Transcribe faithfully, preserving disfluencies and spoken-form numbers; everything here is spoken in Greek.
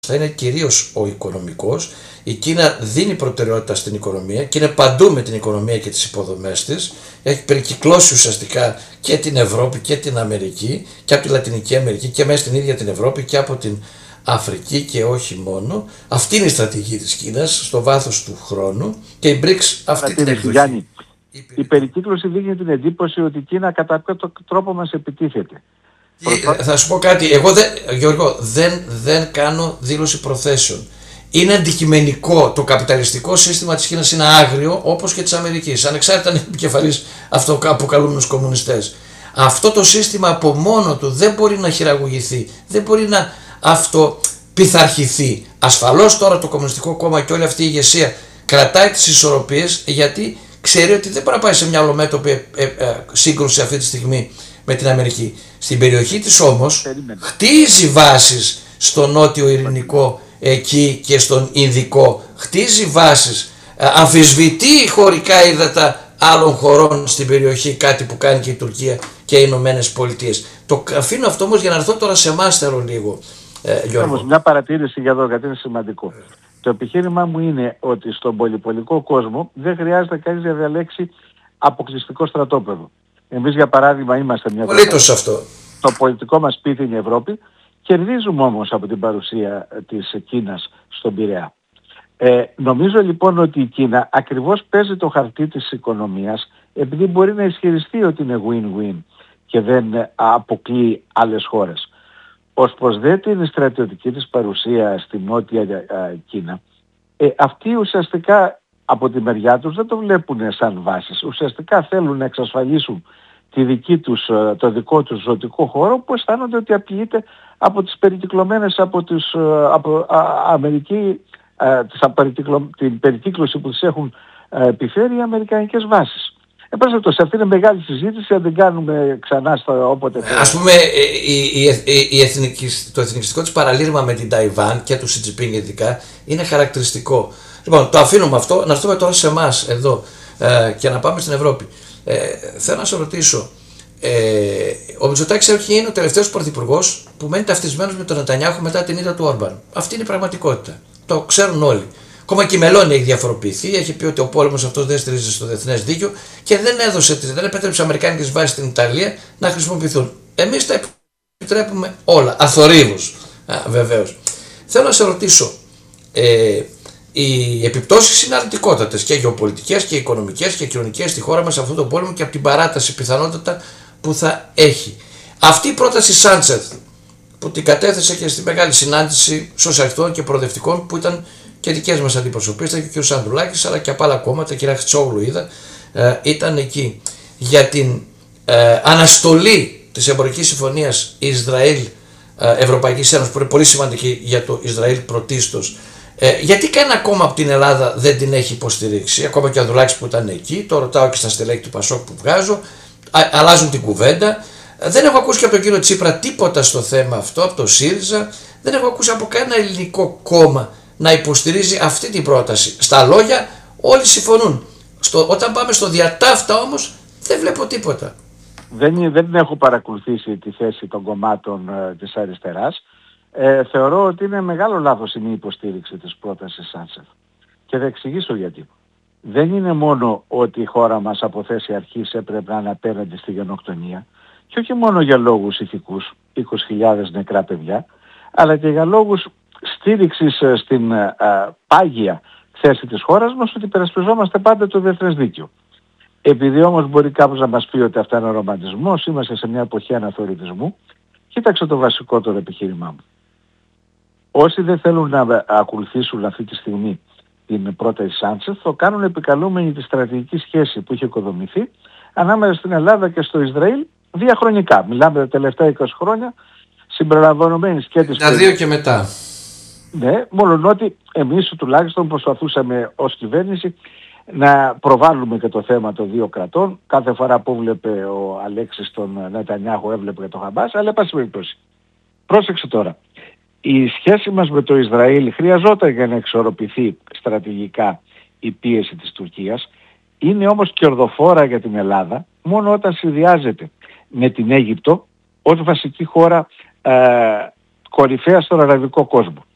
θα είναι κυρίως ο οικονομικός. Η Κίνα δίνει προτεραιότητα στην οικονομία και είναι παντού με την οικονομία και τις υποδομές της. Έχει περικυκλώσει ουσιαστικά και την Ευρώπη και την Αμερική και από τη Λατινική Αμερική και μέσα στην ίδια την Ευρώπη και από την Αφρική και όχι μόνο. Αυτή είναι η στρατηγική της Κίνας στο βάθος του χρόνου και η μπρικς αυτή την εκδοχή. Γιάννη, η περικύκλωση δίνει την εντύπωση ότι η Κίνα κατά κάποιο τρόπο μας επιτίθεται. Ε, θα σου πω κάτι, εγώ δεν, Γιώργο, δεν, δεν κάνω δήλωση προθέσεων. Είναι αντικειμενικό, το καπιταλιστικό σύστημα της Κίνας είναι άγριο όπως και της Αμερικής, ανεξάρτητα αν είναι επικεφαλής αυτό που αποκαλούν τους κομμουνιστές. Αυτό το σύστημα από μόνο του δεν μπορεί να χειραγωγηθεί, δεν μπορεί να αυτοπιθαρχηθεί. Ασφαλώς τώρα το Κομμουνιστικό Κόμμα και όλη αυτή η ηγεσία κρατάει τις ισορροπίες, γιατί ξέρει ότι δεν μπορεί να πάει σε μια ολομέτωπη ε, ε, ε, σύγκρουση αυτή τη στιγμή με την Αμερική. Στην περιοχή της όμως Περίμενε. χτίζει βάσεις στο νότιο ειρηνικό εκεί και στον Ινδικό, χτίζει βάσεις, ε, αμφισβητεί χωρικά ύδατα άλλων χωρών στην περιοχή, κάτι που κάνει και η Τουρκία και οι Ηνωμένες Πολιτείες. Το αφήνω αυτό όμως για να έρθω τώρα σε μάστερο λίγο, ε, Γιώργο. Όμως μια παρατήρηση για εδώ, γιατί είναι σημαντικό. Ε. Το επιχείρημά μου είναι ότι στον πολυπολικό κόσμο δεν χρειάζεται κανείς να διαλέξει αποκλειστικό στρατόπεδο. Εμείς για παράδειγμα είμαστε μια Πολύτως αυτό. Το πολιτικό μας σπίτι είναι η Ευρώπη, κερδίζουμε όμως από την παρουσία της Κίνας στον Πειραιά. Ε, νομίζω λοιπόν ότι η Κίνα ακριβώς παίζει το χαρτί της οικονομίας, επειδή μπορεί να ισχυριστεί ότι είναι win-win και δεν αποκλείει άλλες χώρες. Ως προς δε την στρατιωτική της παρουσία στη Νότια ε, Κίνα, ε, αυτοί ουσιαστικά από τη μεριά τους δεν το βλέπουν σαν βάσεις. Ουσιαστικά θέλουν να εξασφαλίσουν τη δική τους, το δικό τους ζωτικό χώρο, που αισθάνονται ότι απειλείται από τις περικυκλωμένες από, τις, από α, Αμερική, α, τις απερικυκλω, την περικύκλωση που τις έχουν α, επιφέρει οι αμερικανικές βάσεις. Εν πάση περιπτώσει, αυτή είναι μεγάλη συζήτηση, αν την κάνουμε ξανά στο όποτε... Ας πούμε, η, η, η, η εθνικισ, το εθνικιστικό της παραλήρημα με την Ταϊβάν και του Σι Τζινπίνγκ ειδικά είναι χαρακτηριστικό. Λοιπόν, το αφήνουμε αυτό, να έρθουμε τώρα σε εμάς εδώ ε, και να πάμε στην Ευρώπη. Ε, θέλω να σε ρωτήσω, ε, ο Μητσοτάκης είναι ο τελευταίος πρωθυπουργός που μένει ταυτισμένος με τον Νετανιάχου μετά την ήττα του Όρμπαν. Αυτή είναι η πραγματικότητα. Το ξέρουν όλοι. Ακόμα και η Μελώνη έχει διαφοροποιηθεί, έχει πει ότι ο πόλεμος αυτός δεν στηρίζεται στο διεθνές δίκαιο και δεν έδωσε, δεν επέτρεψε τις αμερικάνικες βάσεις στην Ιταλία να χρησιμοποιηθούν. Εμείς τα επιτρέπουμε όλα, αθορύβως βεβαίως. Θέλω να σε ρωτήσω, ε, οι επιπτώσεις είναι αρνητικότατες και γεωπολιτικές και οικονομικές και κοινωνικές στη χώρα μας σε αυτόν τον πόλεμο και από την παράταση πιθανότατα που θα έχει. Αυτή η πρόταση Σάντσεθ που την κατέθεσε και στη μεγάλη συνάντηση σοσιαλιστών και προοδευτικών που ήταν και δικές μας αντιπροσωπείες, ήταν και ο κ. Ανδρουλάκης αλλά και από άλλα κόμματα, κ. Χρυσόγλου είδα, ε, ήταν εκεί για την ε, αναστολή της εμπορικής συμφωνίας Ισραήλ-Ευρωπαϊκής Ένωσης που είναι πολύ σημαντική για το Ισραήλ πρωτίστως. Ε, γιατί κανένα κόμμα από την Ελλάδα δεν την έχει υποστηρίξει, ακόμα και ο Ανδρουλάκης που ήταν εκεί, το ρωτάω και στα στελέχη του Πασόκ που βγάζω, α, αλλάζουν την κουβέντα. Δεν έχω ακούσει και από τον κύριο Τσίπρα τίποτα στο θέμα αυτό, από το ΣΥΡΙΖΑ, δεν έχω ακούσει από κανένα ελληνικό κόμμα να υποστηρίζει αυτή την πρόταση. Στα λόγια όλοι συμφωνούν. Στο, όταν πάμε στο διατάφτα όμως δεν βλέπω τίποτα. Δεν, δεν έχω παρακολουθήσει τη θέση των κομμάτων ε, της αριστεράς. Ε, θεωρώ ότι είναι μεγάλο λάθος η υποστήριξη της πρότασης Σάντσεθ. Και θα εξηγήσω γιατί. Δεν είναι μόνο ότι η χώρα μας από θέση αρχής έπρεπε να είναι απέναντι στη γενοκτονία, και όχι μόνο για λόγους ηθικούς, είκοσι χιλιάδες νεκρά παιδιά, αλλά και για λόγους στήριξης στην α, πάγια θέση της χώρας μας ότι υπερασπιζόμαστε πάντα το διεθνές δίκαιο. Επειδή όμως μπορεί κάποιος να μας πει ότι αυτά είναι ρομαντισμός, είμαστε σε μια εποχή αναθωρητισμού, κοίταξε το βασικότερο επιχείρημά μου. Όσοι δεν θέλουν να ακολουθήσουν αυτή τη στιγμή την πρόταση Σάντσεθ, το κάνουν επικαλούμενοι τη στρατηγική σχέση που είχε οικοδομηθεί ανάμεσα στην Ελλάδα και στο Ισραήλ διαχρονικά. Μιλάμε τα τελευταία είκοσι χρόνια, συμπεριλαμβανομένης και της τα δύο και μετά. Ναι, μόνο ότι εμείς τουλάχιστον προσπαθούσαμε ως κυβέρνηση να προβάλλουμε και το θέμα των δύο κρατών. Κάθε φορά που έβλεπε ο Αλέξης τον Νετανιάχου έβλεπε και τον Χαμπάς, αλλά πάση περιπτώσει. Πρόσεξε τώρα. Η σχέση μας με το Ισραήλ χρειαζόταν για να εξορροπηθεί στρατηγικά η πίεση της Τουρκίας. Είναι όμως κερδοφόρα για την Ελλάδα μόνο όταν συνδυάζεται με την Αίγυπτο ως βασική χώρα ε, κορυφαία στον αραβικό κόσμο.